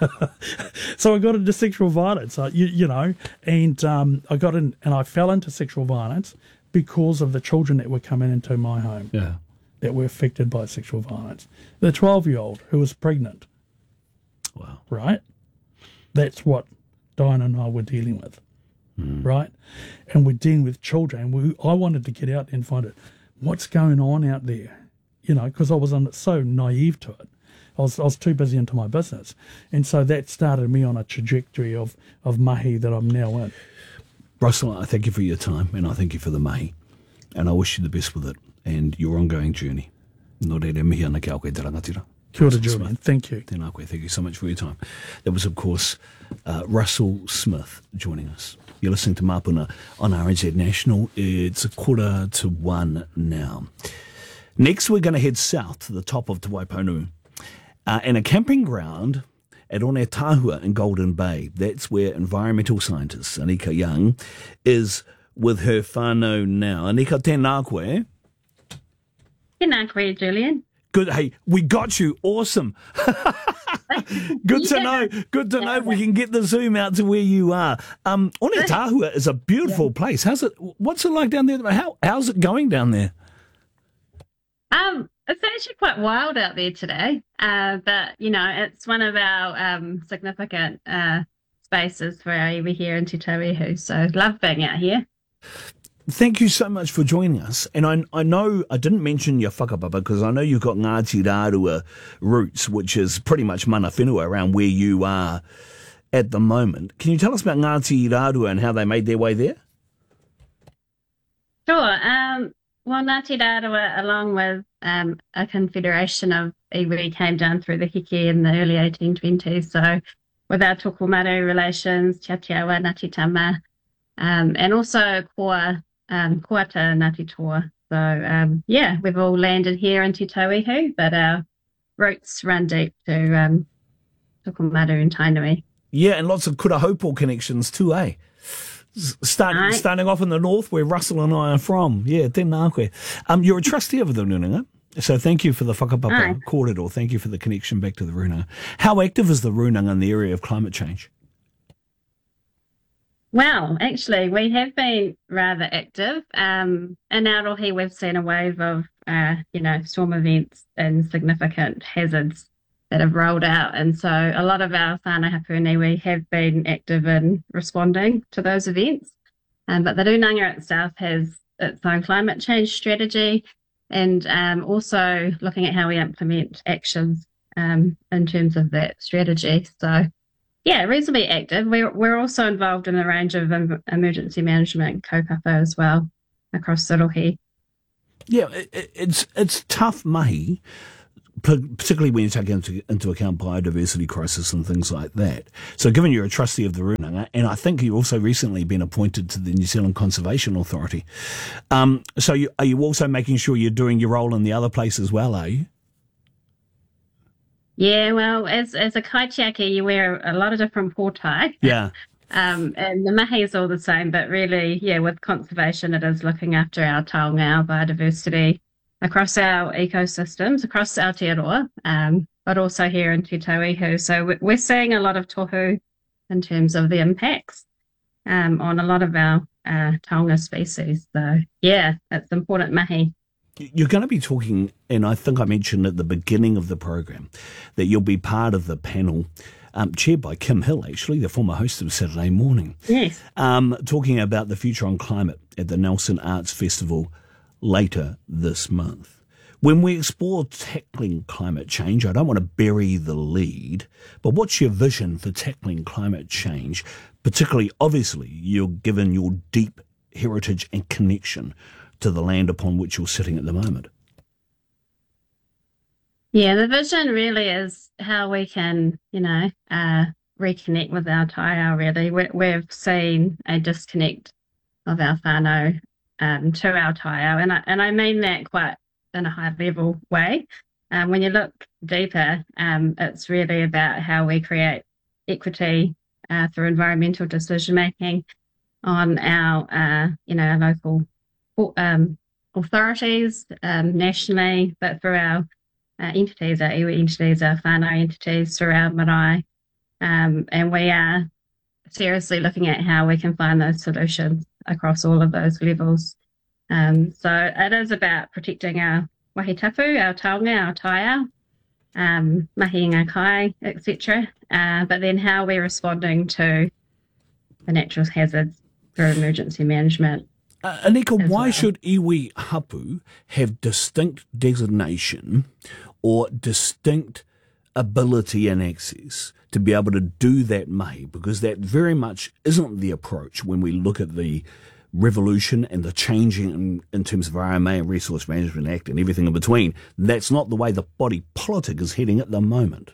So I got into sexual violence, uh, you, you know, and um, I got in, and I fell into sexual violence because of the children that were coming into my home Yeah. that were affected by sexual violence. The twelve-year-old who was pregnant, Wow. right? That's what Diana and I were dealing with, right? And we're dealing with children. We, I wanted to get out and find it. What's going on out there? You know, because I was un- so naive to it. I was I was too busy into my business. And so that started me on a trajectory of, of mahi that I'm now in. Russell, I thank you for your time and I thank you for the mahi. And I wish you the best with it and your ongoing journey. Nō reira mihi ana ki au koe te rangatira. Kia ora, Russell Julian. Smith. Thank you. Tēnā koe, thank you so much for your time. That was, of course, uh, Russell Smith joining us. You're listening to Mapuna on R N Z National. It's a quarter to one now. Next, we're going to head south to the top of Te Waiponu uh, and a camping ground at One Tahua in Golden Bay. That's where environmental scientist Anika Young is with her whānau now. Anika, tēnā koe. Tēnā koe, Julian. Good. Hey, we got you. Awesome. Good to Yeah. know. Good to know. We can get the zoom out to where you are. Um, One Tahua is a beautiful place. How's it? What's it like down there? How how's it going down there? Um, it's actually quite wild out there today, uh, but you know, it's one of our um, significant uh, spaces for our iwi here in Te Tauihu. So love being out here. Thank you so much for joining us. And I I know I didn't mention your whakapapa because I know you've got Ngāti Rārua roots, which is pretty much mana whenua around where you are at the moment. Can you tell us about Ngāti Rārua and how they made their way there? Sure. Um, well, Ngāti Rārua, along with um, a confederation of iwi, came down through the heke in the early eighteen twenties. So with our tokomaru relations, Te Atiawa, Ngāti Tama, um, and also Koa um, Kuata Ngāti Toa. So, um, yeah, we've all landed here in Te Tauihu, but our roots run deep to um, Tokomaru and Tainui. Yeah, and lots of Kura Haupo connections too, eh? Start, Right. Starting off in the north, where Russell and I are from. Yeah, tēnā koe. Um, you're a trustee of the Runanga, so thank you for the whakapapa Aye. kōrero. Thank you for the connection back to the Runanga. How active is the Runanga in the area of climate change? Well, actually, we have been rather active. Um, in Arohi, we've seen a wave of, uh, you know, storm events and significant hazards that have rolled out. And so a lot of our whānau hapu iwi have been active in responding to those events. Um, but the Runanga itself has its own climate change strategy and um, also looking at how we implement actions um, in terms of that strategy. So, yeah, reasonably active. We're, we're also involved in a range of em- emergency management kaupapa as well across Rohi. Yeah, it, it's it's tough mahi, particularly when you take into, into account biodiversity crisis and things like that. So given you're a trustee of the Runanga, and I think you've also recently been appointed to the New Zealand Conservation Authority, um, so you, are you also making sure you're doing your role in the other place as well, are you? Yeah, well, as as a kaitiaki, you wear a lot of different pōtai. Yeah. Um, and the mahi is all the same, but really, yeah, with conservation, it is looking after our taonga, our biodiversity across our ecosystems, across Aotearoa, um, but also here in Te Tauihu. So we- we're seeing a lot of tohu in terms of the impacts um, on a lot of our uh, taonga species. So, yeah, it's important mahi. You're going to be talking, and I think I mentioned at the beginning of the program, that you'll be part of the panel, um, chaired by Kim Hill, actually, the former host of Saturday Morning, Yes. um, talking about the future on climate at the Nelson Arts Festival later this month. When we explore tackling climate change, I don't want to bury the lead, but what's your vision for tackling climate change? Particularly, obviously, you're given your deep heritage and connection to the land upon which you're sitting at the moment. Yeah, the vision really is how we can, you know, uh, reconnect with our taiao, really. We, we've seen a disconnect of our whānau um, to our taiao, and I, and I mean that quite in a high level way. Um, when you look deeper, um, it's really about how we create equity uh, through environmental decision making on our, uh, you know, our local um, authorities um, nationally, but for our uh, entities, our iwi entities, our whānau entities, through our marae. Um, and we are seriously looking at how we can find those solutions across all of those levels. Um, so it is about protecting our wahitapu, our taonga, our taiao, um, mahi ngā kai, et cetera. Uh, but then how we're responding to the natural hazards through emergency management. Uh, Anika, as why well. should iwi hapu have distinct designation or distinct ability and access to be able to do that mahi? Because that very much isn't the approach when we look at the revolution and the changing in, in terms of R M A and Resource Management Act and everything in between. That's not the way the body politic is heading at the moment.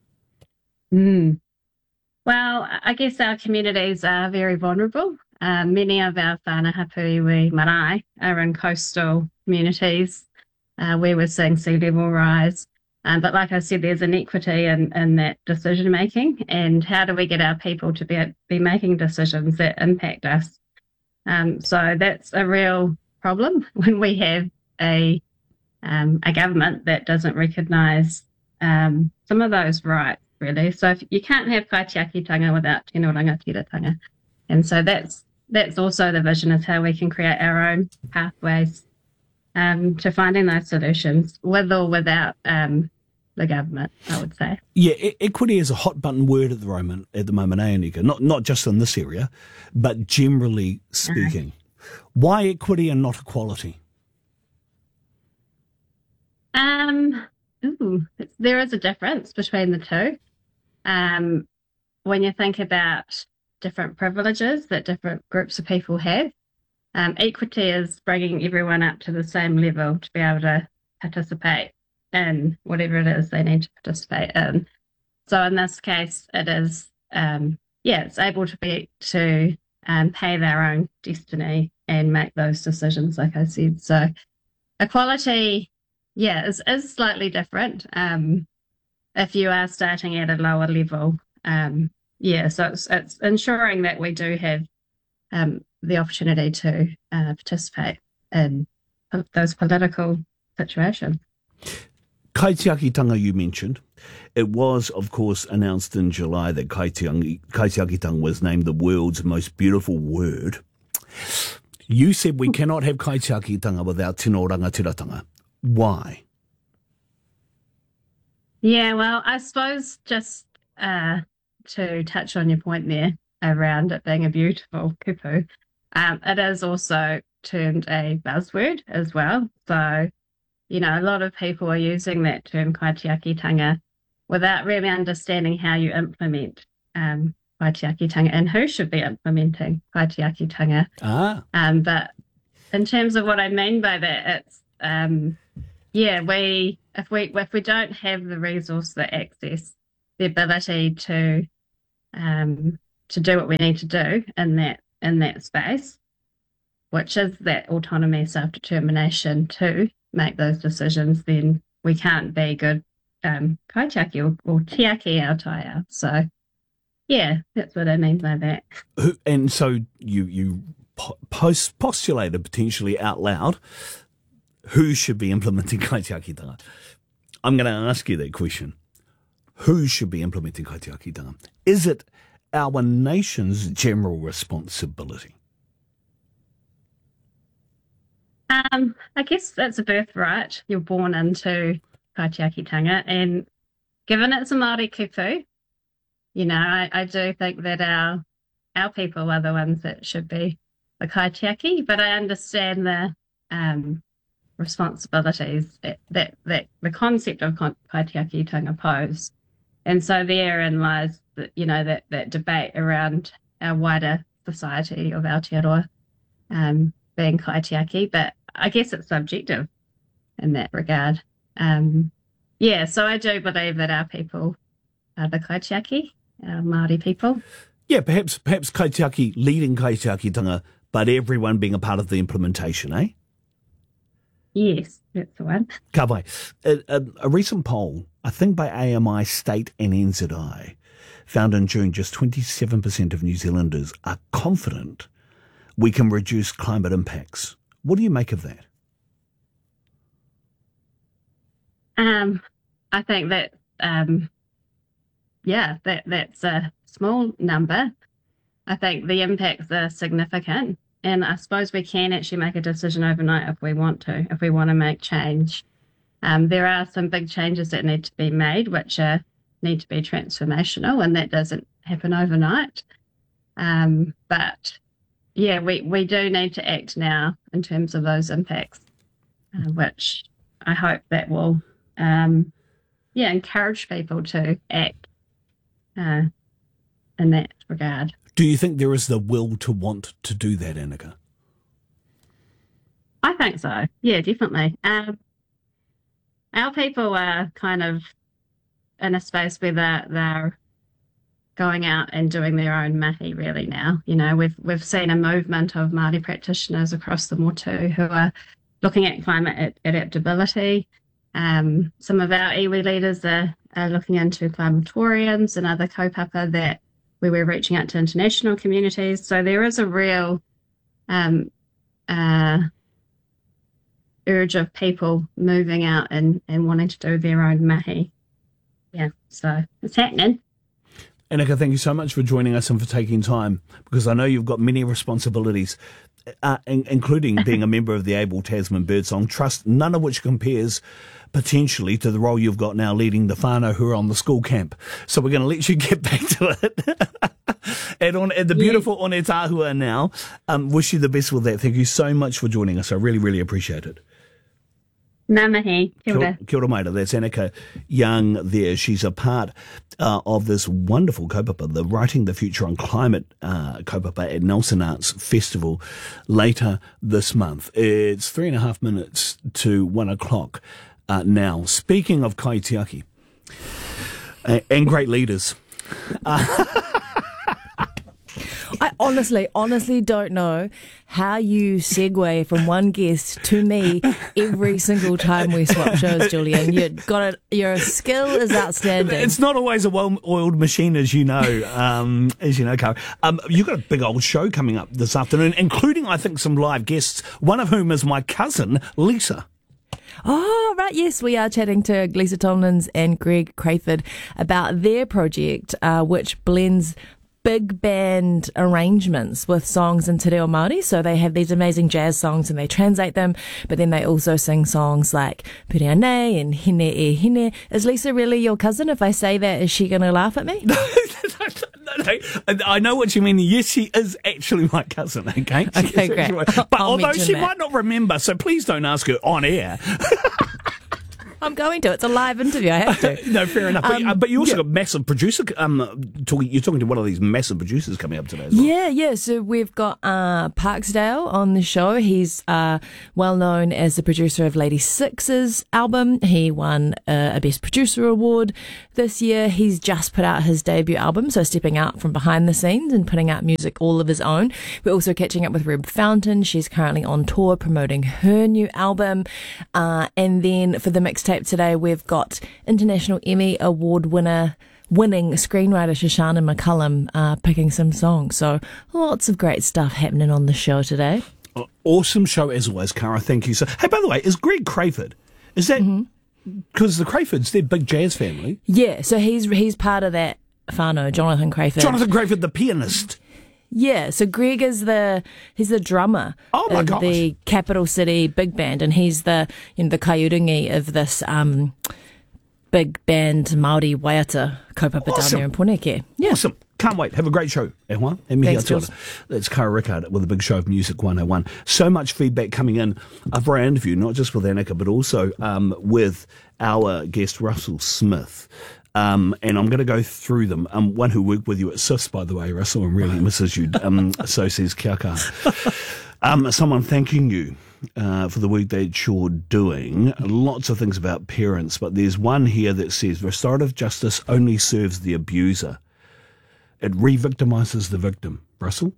Mm. Well, I guess our communities are very vulnerable. Uh, many of our whānau hapu iwi marae are in coastal communities uh, where we're seeing sea level rise. Um, but like I said, there's inequity in, in that decision making, and how do we get our people to be, be making decisions that impact us? Um, so that's a real problem when we have a um, a government that doesn't recognise um, some of those rights, really. So if you can't have kaitiakitanga without tino rangatiratanga. And so that's that's also the vision, is how we can create our own pathways um, to finding those solutions, with or without um, the government, I would say. Yeah, e- equity is a hot button word at the moment, at the moment, eh, Anika? Not, not just in this area, but generally speaking. Uh-huh. Why equity and not equality? Um, ooh, it's, there is a difference between the two. Um, when you think about different privileges that different groups of people have, um, equity is bringing everyone up to the same level to be able to participate in whatever it is they need to participate in. So in this case, it is, um, yeah, it's able to be to um, pay their own destiny and make those decisions, like I said. So equality, yeah, is, is slightly different um, if you are starting at a lower level. Um, yeah, so it's, it's ensuring that we do have um, the opportunity to uh, participate in those political situations. Kaitiakitanga you mentioned. It was, of course, announced in July that kaitiakitanga was named the world's most beautiful word. You said we cannot have kaitiakitanga without tino rangatiratanga. Why? Yeah, well, I suppose just uh, to touch on your point there around it being a beautiful kupu, um, it is also turned a buzzword as well. So, you know, a lot of people are using that term kaitiakitanga without really understanding how you implement um, kaitiakitanga and who should be implementing kaitiakitanga. Ah. Um, but in terms of what I mean by that, it's um, yeah, we if we if we don't have the resource, the access, the ability to um, to do what we need to do in that in that space, which is that autonomy, self-determination to make those decisions, then we can't be good um, kaitiaki or, or tiaki aotaia. So, yeah, that's what I mean by that. And so you you post postulated potentially out loud who should be implementing kaitiakitanga. I'm going to ask you that question. Who should be implementing kaitiakitanga? Is it our nation's general responsibility? Um, I guess that's a birthright. You're born into kaitiakitanga, and given it's a Māori kupu, you know, I, I do think that our our people are the ones that should be the kaitiaki, but I understand the um, responsibilities that, that, that the concept of kaitiakitanga pose. And so therein lies, the, you know, that, that debate around our wider society of Aotearoa um, being kaitiaki, but I guess it's subjective in that regard. Um, yeah, so I do believe that our people are the kaitiaki, our Māori people. Yeah, perhaps perhaps kaitiaki leading kaitiakitanga, but everyone being a part of the implementation, eh? Yes, that's the one. Ka pai. A, a, a recent poll, I think by A M I State and N Z I, found in June just twenty-seven percent of New Zealanders are confident we can reduce climate impacts. What do you make of that? Um, I think that, um, yeah, that that's a small number. I think the impacts are significant, and I suppose we can actually make a decision overnight if we want to, if we want to make change. Um, there are some big changes that need to be made, which are, need to be transformational, and that doesn't happen overnight. Um, but yeah, we, we do need to act now in terms of those impacts, uh, which I hope that will, um, yeah, encourage people to act uh, in that regard. Do you think there is the will to want to do that, Annika? I think so. Yeah, definitely. Um, our people are kind of in a space where they're, they're going out and doing their own mahi really now. You know, we've we've seen a movement of Māori practitioners across the motu who are looking at climate adaptability. Um, some of our iwi leaders are, are looking into climatoriums and other kaupapa that where we're reaching out to international communities. So there is a real um, uh, urge of people moving out and, and wanting to do their own mahi. Yeah, so it's happening. Annika, thank you so much for joining us and for taking time, because I know you've got many responsibilities, uh, in, including being a member of the Able Tasman Birdsong Trust, none of which compares potentially to the role you've got now leading the whānau who are on the school camp. So we're going to let you get back to it. and on and the beautiful yeah. One Tahua now, um, wish you the best with that. Thank you so much for joining us. I really, really appreciate it. Nā mihi. Kia ora. Kia ora maira. That's Annika Young there. She's a part uh, of this wonderful kaupapa, the Writing the Future on Climate uh, kaupapa at Nelson Arts Festival later this month. It's three and a half minutes to one o'clock uh, now. Speaking of kaitiaki uh, and great leaders. Uh, I honestly, honestly don't know how you segue from one guest to me every single time we swap shows, Julian. You got it. Your skill is outstanding. It's not always a well-oiled machine, as you know. Um, as you know, Cara. Um, you've got a big old show coming up this afternoon, including, I think, some live guests. One of whom is my cousin, Lisa. Oh, right, yes, we are chatting to Lisa Tomlins and Greg Crayford about their project, uh, which blends big band arrangements with songs in Te Reo Māori. So they have these amazing jazz songs and they translate them, but then they also sing songs like Pere Nei and Hine e Hine. Is Lisa really your cousin? If I say that, is she going to laugh at me? No, I know what you mean. Yes, she is actually my cousin, okay? She okay, great. But I'll although she that. might not remember, so please don't ask her on air. I'm going to. It's a live interview. I have to. No, fair enough. But, Um, uh, but you also yeah. got massive producer. Um, talking, you're talking to one of these massive producers coming up today as well. Yeah, yeah. So we've got uh, Parksdale on the show. He's uh, well known as the producer of Lady Six's album. He won uh, a Best Producer award this year. He's just put out his debut album, so stepping out from behind the scenes and putting out music all of his own. We're also catching up with Reb Fountain. She's currently on tour promoting her new album. Uh, and then for the mixtape today, we've got International Emmy Award winner winning screenwriter Shoshana McCullum uh, picking some songs. So lots of great stuff happening on the show today. Awesome show as always, Cara. Thank you. So, hey, by the way, is Greg Crayford? Is that because mm-hmm. the Crayfords, they're big jazz family? Yeah, so he's he's part of that whānau, Jonathan Crayford. Jonathan Crayford, the pianist. Yeah, so Greg is the he's the drummer oh my of gosh. the Capital City Big Band, and he's the you know the kaiuringi of this um, big band Māori waiata kaupapa Awesome. down there in Poneke. Yeah. Awesome. Can't wait. Have a great show. Thanks, Jules. That's Cara Rickard with the Big Show of Music one oh one. So much feedback coming in for our interview, not just with Annika, but also um, with our guest Russell Smith. Um, and I'm going to go through them. Um, one who worked with you at S I S, by the way, Russell, and really misses you. Um, so says Kia kaha. Um, someone thanking you uh, for the work that you're doing. Lots of things about parents, but there's one here that says restorative justice only serves the abuser. It re-victimises the victim. Russell?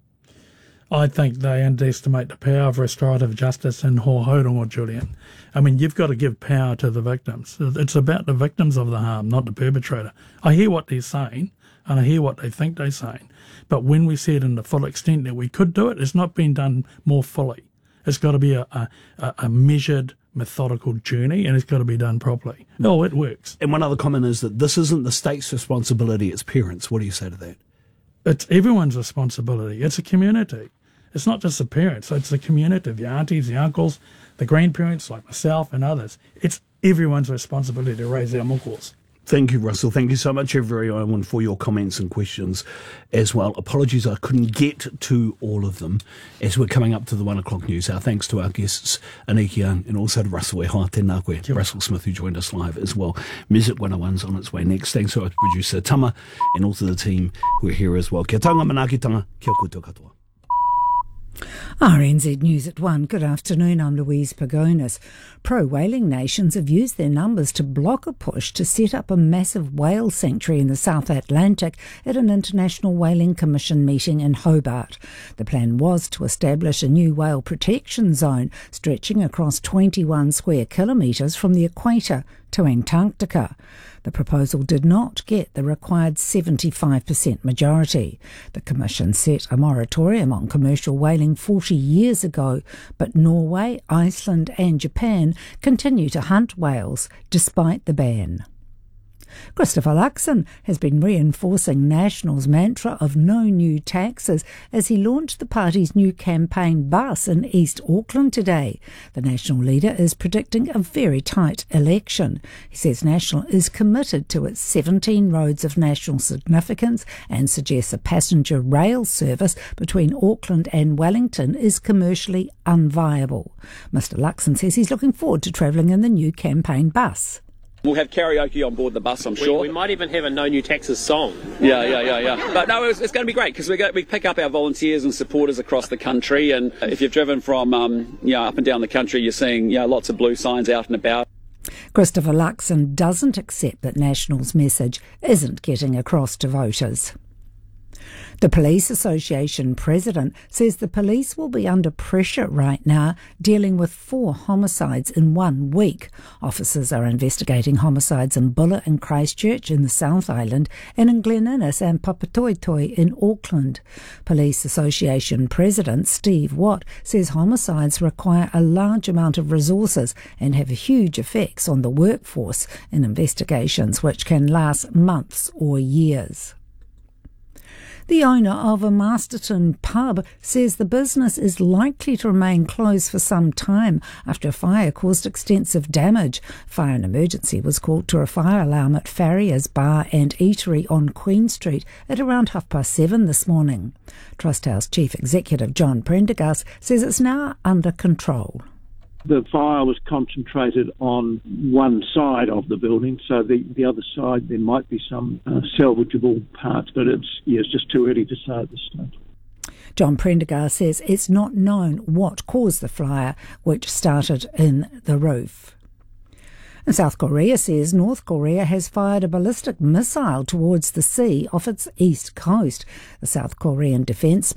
I think they underestimate the power of restorative justice in Hōhaurongo, Julian. I mean, you've got to give power to the victims. It's about the victims of the harm, not the perpetrator. I hear what they're saying, and I hear what they think they're saying. But when we see it in the full extent that we could do it, it's not been done more fully. It's got to be a, a, a measured, methodical journey, and it's got to be done properly. No, it works. And one other comment is that this isn't the state's responsibility, it's parents. What do you say to that? It's everyone's responsibility. It's a community. It's not just the parents, it's the community, the aunties, the uncles, the grandparents like myself and others. It's everyone's responsibility to raise our mokos. Thank you, Russell. Thank you so much, everyone, for your comments and questions as well. Apologies, I couldn't get to all of them as we're coming up to the one o'clock news. Our thanks to our guests, Aniki Young, and also to Russell. E hoa tēnā koe, Russell Smith, who joined us live as well. Music one oh one's on its way next. Thanks to our producer, Tama, and also the team who are here as well. Kia taonga manaakitanga, kia koutou katoa. R N Z News at one. Good afternoon, I'm Louise Pagonis. Pro-whaling nations have used their numbers to block a push to set up a massive whale sanctuary in the South Atlantic at an International Whaling Commission meeting in Hobart. The plan was to establish a new whale protection zone stretching across twenty-one square kilometres from the equator to Antarctica. The proposal did not get the required seventy-five percent majority. The Commission set a moratorium on commercial whaling forty years ago, but Norway, Iceland and Japan continue to hunt whales despite the ban. Christopher Luxon has been reinforcing National's mantra of no new taxes as he launched the party's new campaign bus in East Auckland today. The National leader is predicting a very tight election. He says National is committed to its seventeen roads of national significance and suggests a passenger rail service between Auckland and Wellington is commercially unviable. Mister Luxon says he's looking forward to travelling in the new campaign bus. We'll have karaoke on board the bus, I'm sure. We, we might even have a No New Taxes song. Yeah, yeah, yeah, yeah. But no, it's, it's going to be great because we go, we pick up our volunteers and supporters across the country. And if you've driven from um, you know, up and down the country, you're seeing you know, lots of blue signs out and about. Christopher Luxon doesn't accept that National's message isn't getting across to voters. The Police Association president says the police will be under pressure right now, dealing with four homicides in one week. Officers are investigating homicides in Bulla and Christchurch in the South Island and in Glen Innes and Papatoetoe in Auckland. Police Association President Steve Watt says homicides require a large amount of resources and have huge effects on the workforce in investigations which can last months or years. The owner of a Masterton pub says the business is likely to remain closed for some time after a fire caused extensive damage. Fire and emergency was called to a fire alarm at Farrier's Bar and Eatery on Queen Street at around half past seven this morning. Trusthouse Chief Executive John Prendergast says it's now under control. The fire was concentrated on one side of the building, so the, the other side there might be some uh, salvageable parts, but it's, yeah, it's just too early to say at this stage. John Prendergast says it's not known what caused the fire, which started in the roof. And South Korea says North Korea has fired a ballistic missile towards the sea off its east coast. The South Korean Defence